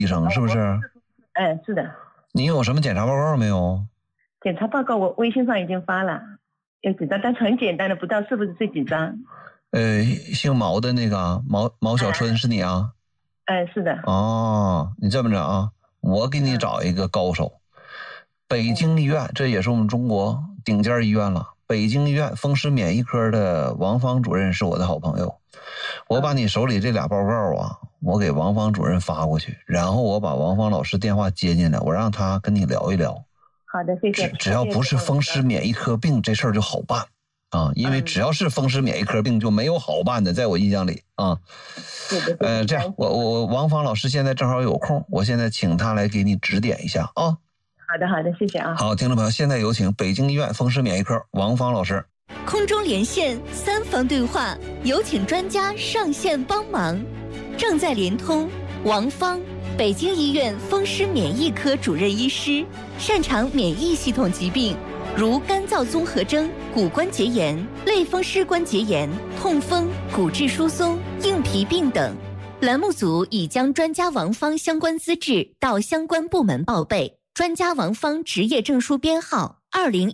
医生是不是？ 是的。 你有什么检查报告没有？ 检查报告我微信上已经发了，有几张，但是很简单的，不知道是不是这几张。 姓毛的那个毛小春是你啊？ 是的。 哦，你这么着啊，我给你找一个高手。北京医院，这也是我们中国顶尖医院了。北京医院风湿免疫科的王芳主任是我的好朋友。我把你手里这俩报告啊，我给王芳主任发过去，然后我把王芳老师电话接进来，我让他跟你聊一聊。 好的，谢谢。 只要不是风湿免疫科病，这事儿就好办啊，因为只要是风湿免疫科病就没有好办的，在我印象里啊。这样，我王芳老师现在正好有空，我现在请他来给你指点一下啊。 好的，谢谢啊。 好，听众朋友，现在有请北京医院风湿免疫科王芳老师。 空中连线3方对话，有请专家上线帮忙。正在连通王芳，北京医院风湿免疫科主任医师，擅长免疫系统疾病，如干燥综合征、骨关节炎、类风湿关节炎、痛风、骨质疏松、硬皮病等。栏目组已将专家王芳相关资质到相关部门报备。专家王芳执业证书编号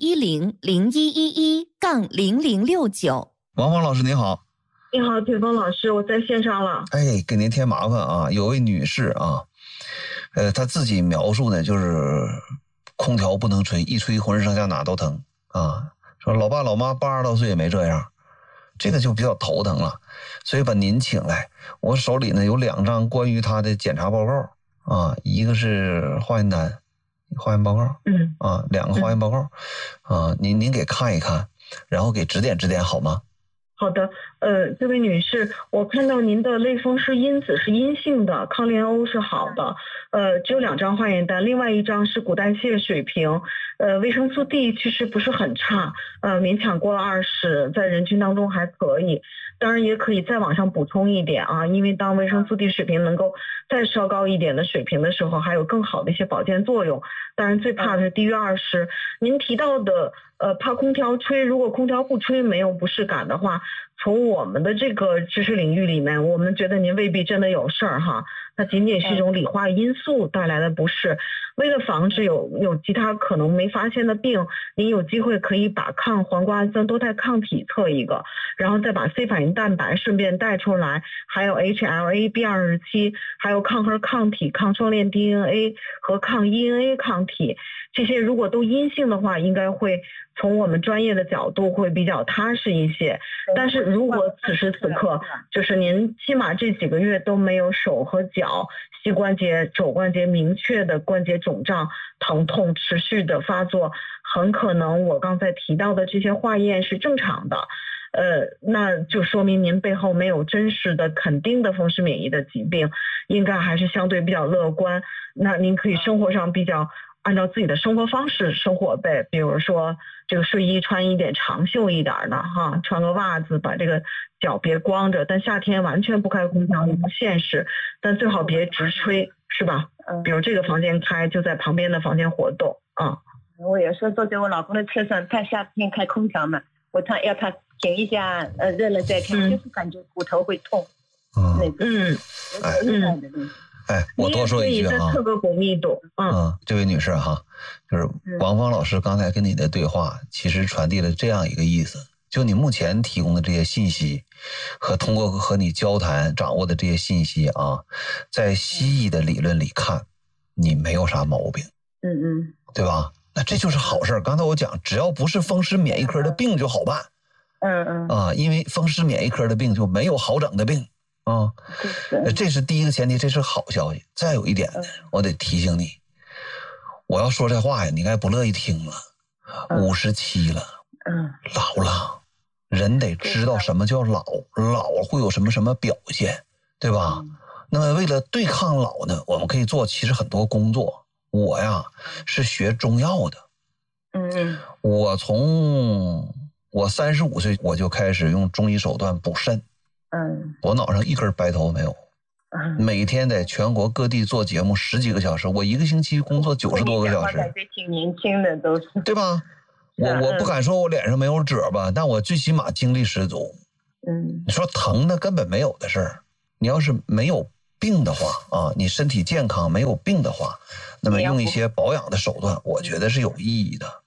2010-0111-0069。 王芳老师您好。 你好，铁峰老师，我在线上了。 给您添麻烦啊，有位女士啊，她自己描述呢，就是空调不能吹，一吹浑身上下哪都疼啊。说老爸老妈80多岁也没这样，这个就比较头疼了，所以把您请来。我手里呢有2张关于她的检查报告啊，一个是化验单。化验报告，2个化验报告，您给看一看，然后给指点指点好吗？ 好的，这位女士，我看到您的类风湿因子是阴性的，抗联欧是好的，只有2张化验单，另外1张是骨代谢水平，维生素 D 其实不是很差，勉强过了20，在人群当中还可以，当然也可以再往上补充一点啊，因为当维生素 D 水平能够再稍高一点的水平的时候，还有更好的一些保健作用，当然最怕的是低于20。您提到的怕空调吹，如果空调不吹没有不适感的话，从我们的这个知识领域里面，我们觉得您未必真的有事儿哈，它仅仅是一种理化因素带来的不适。为了防止有其他可能没发现的病，您有机会可以把抗磺瓜氨酸多肽抗体测一个，然后再把 C 反应蛋白顺便带出来，还有 HLA-B27，还有抗核抗体、抗双链 DNA 和抗 ENA 抗体，这些如果都阴性的话，应该会从我们专业的角度会比较踏实一些。但是如果此时此刻就是您起码这几个月都没有手和脚、膝关节、肘关节明确的关节肿胀、疼痛持续的发作，很可能我刚才提到的这些化验是正常的，那就说明您背后没有真实的肯定的风湿免疫的疾病，应该还是相对比较乐观。那您可以生活上比较按照自己的生活方式生活呗，比如说这个睡衣穿一点长袖一点的哈，穿个袜子，把这个脚别光着，但夏天完全不开空调也不现实，但最好别直吹，是吧？比如这个房间开，就在旁边的房间活动啊。 我有时候坐在我老公的车上，他夏天开空调嘛，要他停一下，热了再开，就是感觉骨头会痛。 我多说一句哈， 特个骨密度。 这位女士哈，就是王芳老师刚才跟你的对话，其实传递了这样一个意思，就你目前提供的这些信息和通过和你交谈掌握的这些信息啊，在西医的理论里看，你没有啥毛病，对吧？那这就是好事。刚才我讲，只要不是风湿免疫科的病就好办，因为风湿免疫科的病就没有好整的病。这是第一个前提，这是好消息。再有一点，我得提醒你，我要说这话呀，你应该不乐意听了。57了，老了，人得知道什么叫老，老会有什么表现，对吧？那么为了对抗老呢，我们可以做其实很多工作。我呀是学中药的，我从我35岁我就开始用中医手段补肾。我脑上一根白头没有，每天在全国各地做节目10几个小时，我一个星期工作90多个小时， 感觉挺年轻的都是， 对吧？我不敢说我脸上没有褶吧，但我最起码精力十足。你说疼的根本没有的事儿，你要是没有病的话啊，你身体健康没有病的话，那么用一些保养的手段，我觉得是有意义的。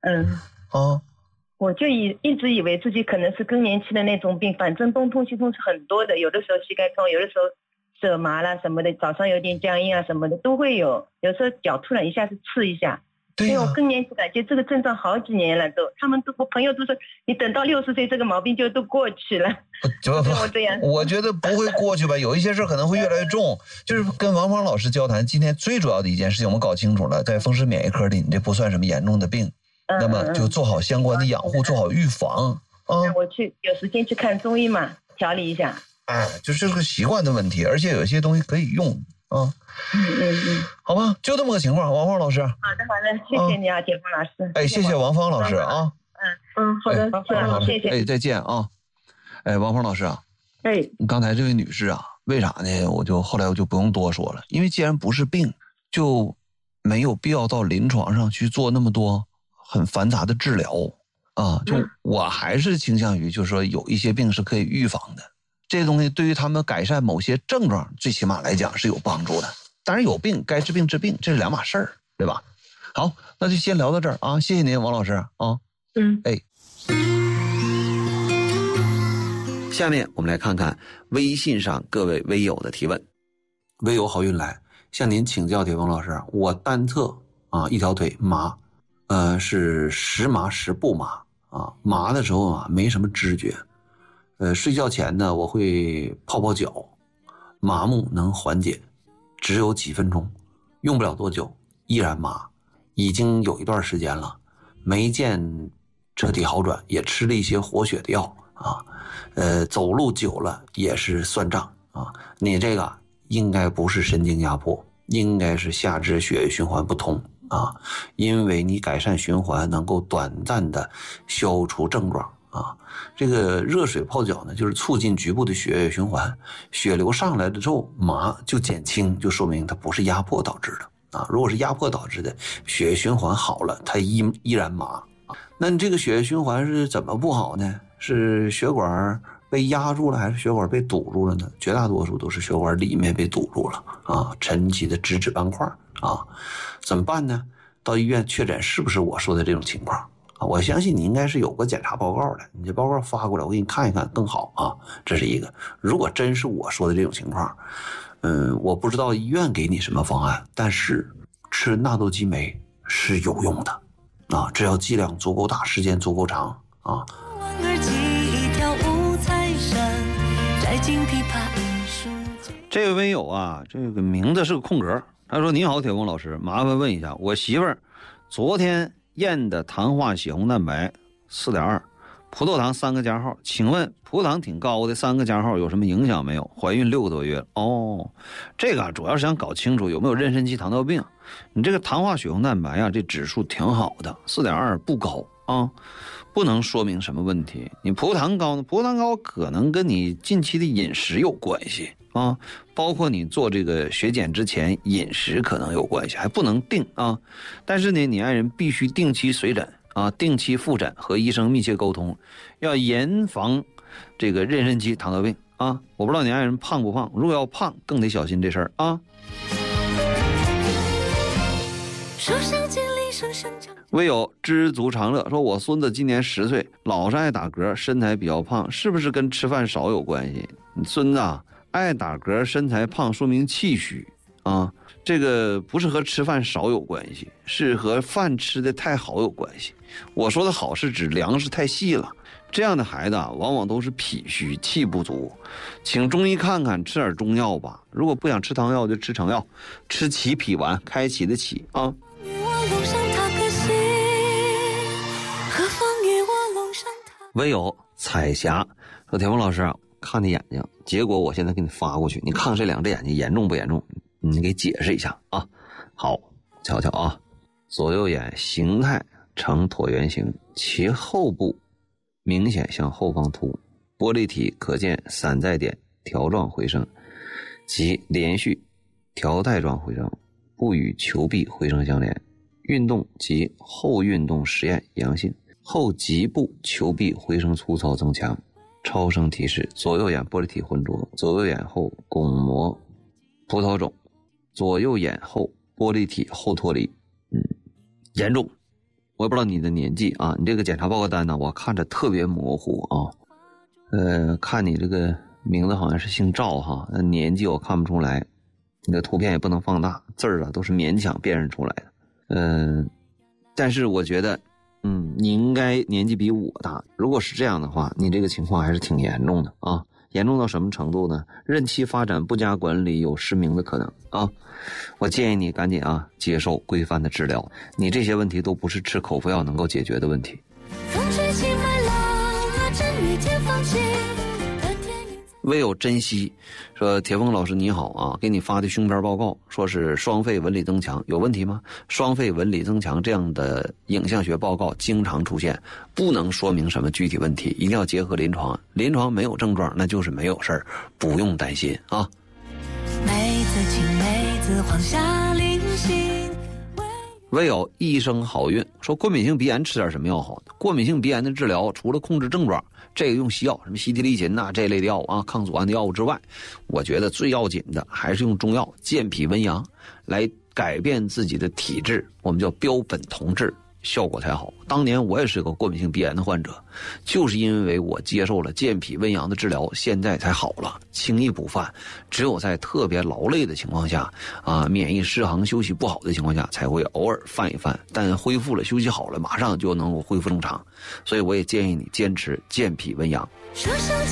我就一直以为自己可能是更年期的那种病，反正疼痛系统是很多的，有的时候膝盖痛，有的时候手麻啦什么的，早上有点僵硬啊什么的都会有，有时候脚突然一下子刺一下。因为我更年期感觉这个症状好几年了都，我朋友都说你等到60岁这个毛病就都过去了。 我觉得不会过去吧，有一些事可能会越来越重。就是跟王芳老师交谈，今天最主要的一件事情我们搞清楚了，在风湿免疫科里，你这不算什么严重的病，那么就做好相关的养护，做好预防啊。 我去有时间去看中医嘛，调理一下。 就是这个习惯的问题，而且有些东西可以用啊。好吧，就这么个情况，王芳老师。好的，谢谢你啊，铁峰老师。 谢谢王芳老师啊。 好的，谢谢。 再见啊。王芳老师啊。刚才这位女士啊，为啥呢？后来我就不用多说了，因为既然不是病，就没有必要到临床上去做那么多很繁杂的治疗啊。就我还是倾向于，就是说有一些病是可以预防的。这些东西对于他们改善某些症状，最起码来讲是有帮助的。当然有病该治病治病，这是两码事儿，对吧？好，那就先聊到这儿啊，谢谢您，王老师啊。下面我们来看看微信上各位微友的提问。微友好运来，向您请教铁峰老师，我单侧一条腿麻，是时麻时不麻啊，麻的时候没什么知觉。睡觉前呢，我会泡泡脚，麻木能缓解，只有几分钟，用不了多久，依然麻，已经有一段时间了，没见彻底好转，也吃了一些活血的药啊，走路久了也是酸胀啊。你这个应该不是神经压迫，应该是下肢血液循环不通啊，因为你改善循环能够短暂的消除症状。这个热水泡脚呢，就是促进局部的血液循环，血流上来了之后麻就减轻，就说明它不是压迫导致的啊。如果是压迫导致的，血液循环好了，它依然麻。那你这个血液循环是怎么不好呢？是血管被压住了，还是血管被堵住了呢？绝大多数都是血管里面被堵住了啊，沉积的脂质斑块啊。怎么办呢？到医院确诊是不是我说的这种情况？我相信你应该是有个检查报告的，你这报告发过来，我给你看一看更好啊。这是一个。如果真是我说的这种情况，我不知道医院给你什么方案，但是吃纳豆激酶是有用的啊，只要剂量足够大，时间足够长啊。这位微友啊，这个名字是个空格，他说：“你好，铁峰老师，麻烦问一下，我媳妇儿昨天验的糖化血红蛋白 4.2， 葡萄糖3个加号，请问葡萄糖挺高的3个加号有什么影响没有？怀孕6个多月了。”这个主要是想搞清楚有没有妊娠期糖尿病。你这个糖化血红蛋白啊，这指数挺好的， 4.2 不高啊，不能说明什么问题。你葡萄糖高呢？葡萄糖高可能跟你近期的饮食有关系啊，包括你做这个血检之前饮食可能有关系，还不能定啊。但是呢，你爱人必须定期随诊啊，定期复诊，和医生密切沟通，要严防这个妊娠期糖尿病啊。我不知道你爱人胖不胖，如果要胖，更得小心这事儿啊。唯有知足常乐说，我孙子今年10岁，老是爱打嗝，身材比较胖，是不是跟吃饭少有关系？你孙子啊，爱打嗝身材胖说明气虚啊，这个不是和吃饭少有关系，是和饭吃的太好有关系。我说的好是指粮食太细了，这样的孩子啊，往往都是脾虚气不足，请中医看看，吃点中药吧。如果不想吃汤药就吃成药，吃启脾丸，开启的启啊。唯有彩霞说，铁峰老师啊，看你眼睛，结果我现在给你发过去，你看这2只眼睛严重不严重？你给解释一下啊。好，瞧瞧啊，左右眼形态呈椭圆形，其后部明显向后方凸，玻璃体可见散在点条状回声及连续条带状回声，不与球壁回声相连。运动及后运动实验阳性，后极部球壁回声粗糙增强。超声提示：左右眼玻璃体浑浊，左右眼后巩膜葡萄肿，左右眼后玻璃体后脱离，严重。我也不知道你的年纪啊，你这个检查报告单呢，我看着特别模糊啊。看你这个名字好像是姓赵哈，那年纪我看不出来，你的图片也不能放大，字儿啊都是勉强辨认出来的。但是我觉得，你应该年纪比我大。如果是这样的话，你这个情况还是挺严重的啊。严重到什么程度呢？任期发展不佳管理，有失明的可能啊。我建议你赶紧接受规范的治疗，你这些问题都不是吃口服药能够解决的问题。唯有珍惜说，铁峰老师你好啊，给你发的胸片报告说是双肺纹理增强，有问题吗？双肺纹理增强这样的影像学报告经常出现，不能说明什么具体问题，一定要结合临床，临床没有症状那就是没有事儿，不用担心啊。妹子亲妹子黄沙临行，唯有一生好运说，过敏性鼻炎吃点什么药好呢？过敏性鼻炎的治疗除了控制症状，这个用西药，什么西替利嗪这类的药抗组胺的药物之外，我觉得最要紧的还是用中药健脾温阳来改变自己的体质，我们叫标本同治，效果才好。当年我也是个过敏性鼻炎的患者，就是因为我接受了健脾温阳的治疗，现在才好了，轻易补犯。只有在特别劳累的情况下免疫失衡休息不好的情况下才会偶尔犯一犯，但恢复了休息好了马上就能够恢复正常。所以我也建议你坚持健脾温阳。